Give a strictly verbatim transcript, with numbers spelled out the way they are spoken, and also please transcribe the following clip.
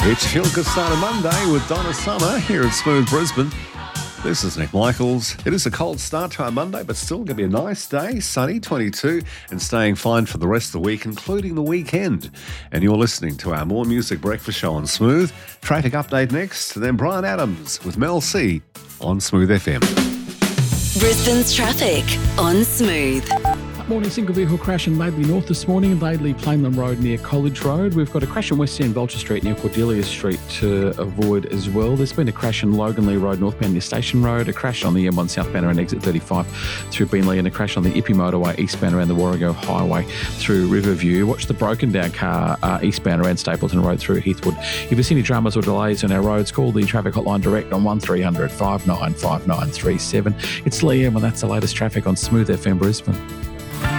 It's Feel Good Start of Monday with Donna Summer here at Smooth Brisbane. This is Nick Michaels. It is a cold start to our Monday, but still going to be a nice day, sunny, twenty-two, and staying fine for the rest of the week, including the weekend. And you're listening to our More Music Breakfast Show on Smooth. Traffic update next, then Brian Adams with Mel C on Smooth F M. Brisbane's traffic on Smooth. Morning, single vehicle crash in Laidley North this morning, Laidley Plainland Road near College Road. We've got a crash in West End Vulture Street near Cordelia Street to avoid as well. There's been a crash in Loganley Road northbound near Station Road, a crash on the M one southbound around exit thirty-five through Beenleigh, and a crash on the Ippy Motorway eastbound around the Warrego Highway through Riverview. Watch the broken down car uh, eastbound around Stapleton Road through Heathwood. If you see any dramas or delays on our roads, call the traffic hotline direct on one three hundred five nine five nine three seven. It's Liam, and that's the latest traffic on Smooth F M Brisbane.